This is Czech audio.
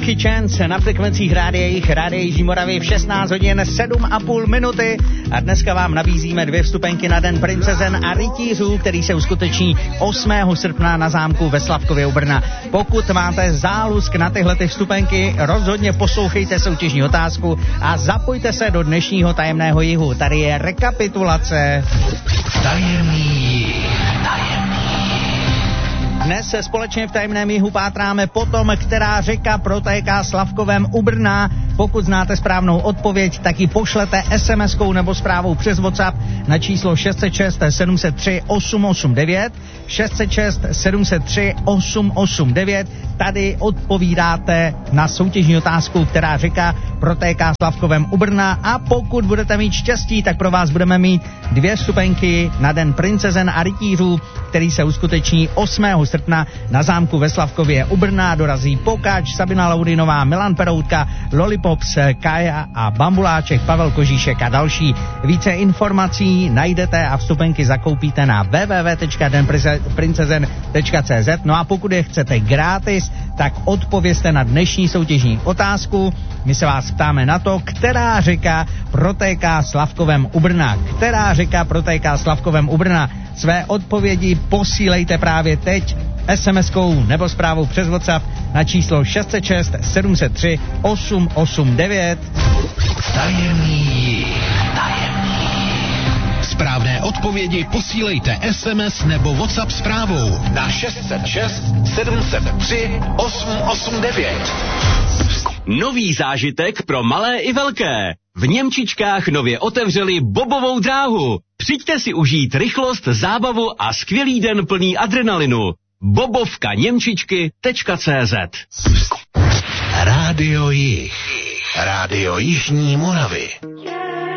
Lucky Chance na frekvencích Rádia Jižní Moravy v 16 hodin 7,5 minuty a dneska vám nabízíme 2 vstupenky na Den princezen a rytířů, který se uskuteční 8. srpna na zámku ve Slavkově u Brna. Pokud máte zálusk na tyhle vstupenky, rozhodně poslouchejte soutěžní otázku a zapojte se do dnešního tajemného jihu. Tady je rekapitulace. Tajemný. Dnes se společně v tajemném jihu pátráme po tom, která řeka protéká Slavkovem u Brna. Pokud znáte správnou odpověď, tak ji pošlete SMS-kou nebo zprávou přes WhatsApp na číslo 606 703 889. 606 703 889. Tady odpovídáte na soutěžní otázku, která řeka protéká Slavkovem u Brna, a pokud budete mít štěstí, tak pro vás budeme mít 2 vstupenky na Den princezen a rytířů, který se uskuteční 8. srpna na zámku ve Slavkově u Brna. Dorazí Pokáč, Sabina Laudinová, Milan Peroutka, Lollipops, Kaja a Bambuláček, Pavel Kožíšek a další. Více informací najdete a vstupenky zakoupíte na www.denprincezen.cz. No a pokud je chcete gratis, tak odpovězte na dnešní soutěžní otázku. My se vás ptáme na to, která řeka protéká Slavkovem u Brna. Která řeka protéká Slavkovem u Brna? Své odpovědi posílejte právě teď SMS-kou nebo zprávou přes WhatsApp na číslo 606 703 889. Tajemný. Správné odpovědi posílejte SMS nebo WhatsApp zprávou na 606 703 889. Nový zážitek pro malé i velké. V Němčičkách nově otevřeli bobovou dráhu. Přijďte si užít rychlost, zábavu a skvělý den plný adrenalinu. bobovkaněmčičky.cz. Rádio Jih. Rádio Jižní Moravy.